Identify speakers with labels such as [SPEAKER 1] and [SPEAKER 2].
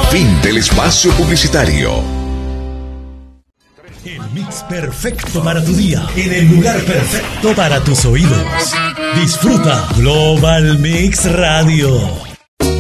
[SPEAKER 1] Fin del espacio publicitario.
[SPEAKER 2] El mix perfecto para tu día, en el lugar perfecto para tus oídos. Disfruta Global Mix Radio.